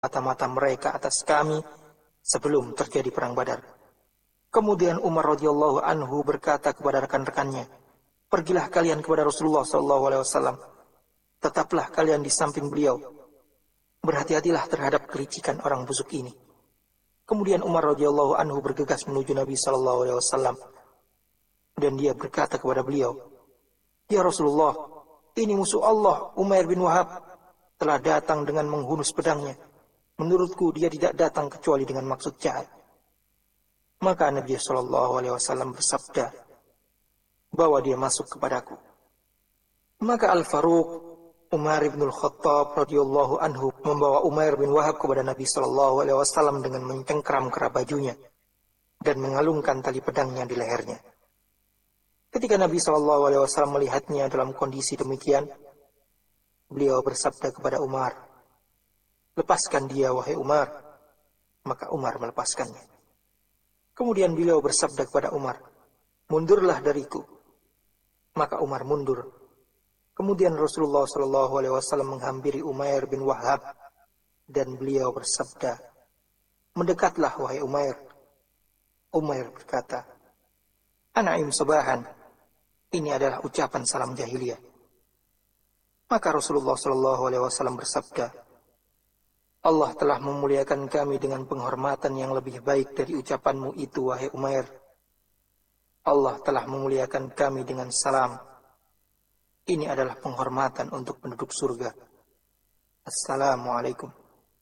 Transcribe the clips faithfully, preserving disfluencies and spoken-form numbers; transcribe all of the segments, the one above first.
mata-mata mereka atas kami sebelum terjadi perang Badar. Kemudian Umar radhiyallahu anhu berkata kepada rekan-rekannya, pergilah kalian kepada Rasulullah sallallahu alaihi wasallam. Tetaplah kalian di samping beliau. Berhati-hatilah terhadap kelicikan orang busuk ini. Kemudian Umar radhiyallahu anhu bergegas menuju Nabi sallallahu alaihi wasallam. Dan dia berkata kepada beliau, ya Rasulullah, ini musuh Allah, Umair bin Wahab, telah datang dengan menghunus pedangnya. Menurutku dia tidak datang kecuali dengan maksud jahat. Maka Nabi sallallahu alaihi wasallam bersabda, bawa dia masuk kepadaku. Maka Al-Faruq Umar bin Al-Khattab radhiyallahu anhu membawa Umair bin Wahab kepada Nabi sallallahu alaihi wasallam dengan mencengkram kerah bajunya dan mengalungkan tali pedangnya di lehernya. Ketika Nabi sallallahu alaihi wasallam melihatnya dalam kondisi demikian, beliau bersabda kepada Umar, lepaskan dia wahai Umar. Maka Umar melepaskannya. Kemudian beliau bersabda kepada Umar, mundurlah dariku. Maka Umar mundur. Kemudian Rasulullah sallallahu alaihi wasallam menghampiri Umair bin Wahab dan beliau bersabda, mendekatlah wahai Umair. Umair berkata, Ana'im sabahan. Ini adalah ucapan salam jahiliyah. Maka Rasulullah sallallahu alaihi wasallam bersabda, Allah telah memuliakan kami dengan penghormatan yang lebih baik dari ucapanmu itu, wahai Umair. Allah telah memuliakan kami dengan salam. Ini adalah penghormatan untuk penduduk surga. Assalamualaikum.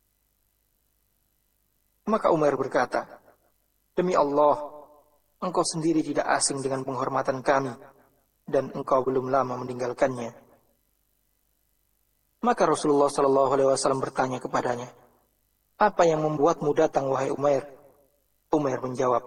Maka Umar berkata, demi Allah, engkau sendiri tidak asing dengan penghormatan kami, dan engkau belum lama meninggalkannya. Maka Rasulullah sallallahu alaihi wasallam bertanya kepadanya, apa yang membuatmu datang wahai Umair? Umair menjawab,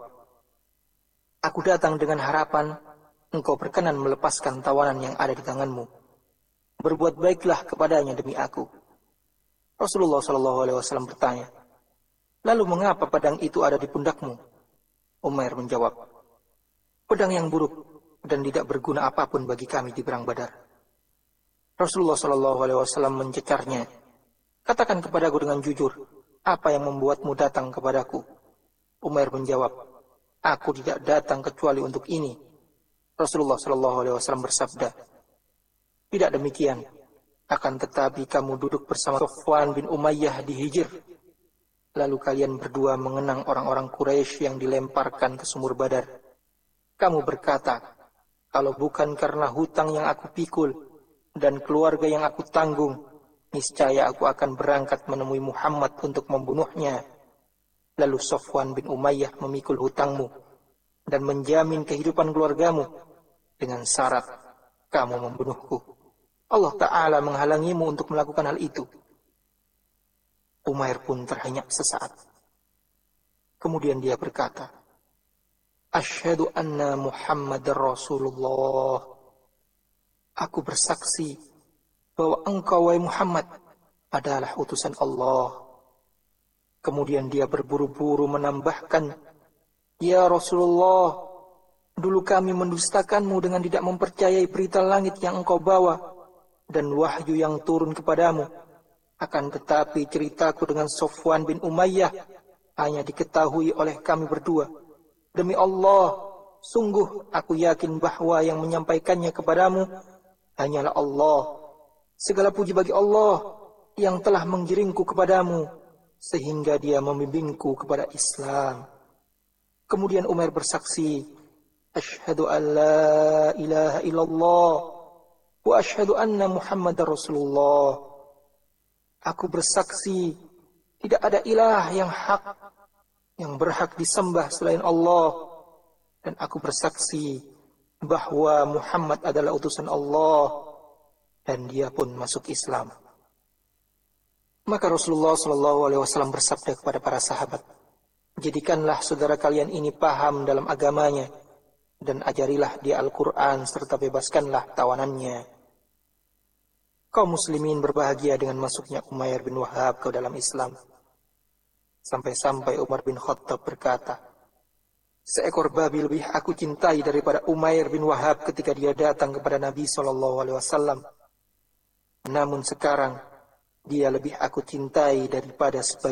aku datang dengan harapan engkau berkenan melepaskan tawanan yang ada di tanganmu. Berbuat baiklah kepadanya demi aku. Rasulullah sallallahu alaihi wasallam bertanya, lalu mengapa pedang itu ada di pundakmu? Umair menjawab, pedang yang buruk dan tidak berguna apapun bagi kami di perang Badar. Rasulullah sallallahu alaihi wasallam mencecarnya, katakan kepadaku dengan jujur, apa yang membuatmu datang kepadaku? Umair menjawab, aku tidak datang kecuali untuk ini. Rasulullah sallallahu alaihi wasallam bersabda, tidak demikian, akan tetapi kamu duduk bersama Safwan bin Umayyah di Hijr. Lalu kalian berdua mengenang orang-orang Quraisy yang dilemparkan ke sumur Badar. Kamu berkata, kalau bukan karena hutang yang aku pikul dan keluarga yang aku tanggung, niscaya aku akan berangkat menemui Muhammad untuk membunuhnya. Lalu Safwan bin Umayyah memikul hutangmu dan menjamin kehidupan keluargamu dengan syarat kamu membunuhku. Allah Ta'ala menghalangimu untuk melakukan hal itu. Umair pun terhenyak sesaat. Kemudian dia berkata, Asyhadu anna Muhammadar Rasulullah. Aku bersaksi bahwa engkau, wahai Muhammad, adalah utusan Allah. Kemudian dia berburu-buru menambahkan, ya Rasulullah, dulu kami mendustakanmu dengan tidak mempercayai berita langit yang engkau bawa dan wahyu yang turun kepadamu. Akan tetapi ceritaku dengan Safwan bin Umayyah hanya diketahui oleh kami berdua. Demi Allah, sungguh aku yakin bahwa yang menyampaikannya kepadamu hanyalah Allah. Segala puji bagi Allah yang telah menggiringku kepadamu sehingga dia membimbingku kepada Islam. Kemudian Umar bersaksi, Asyhadu an la ilaha illallah wa asyhadu anna Muhammadar Rasulullah. Aku bersaksi tidak ada ilah yang hak yang berhak disembah selain Allah, dan aku bersaksi bahwa Muhammad adalah utusan Allah, dan dia pun masuk Islam. Maka Rasulullah shallallahu alaihi wasallam bersabda kepada para sahabat, jadikanlah saudara kalian ini paham dalam agamanya, dan ajarilah dia Al-Quran serta bebaskanlah tawanannya. Kaum muslimin berbahagia dengan masuknya Umair bin Wahab ke dalam Islam. Sampai-sampai Umar bin Khattab berkata, seekor babi lebih aku cintai daripada Umair bin Wahab ketika dia datang kepada Nabi shallallahu alaihi wasallam. Namun sekarang dia lebih aku cintai daripada sebagian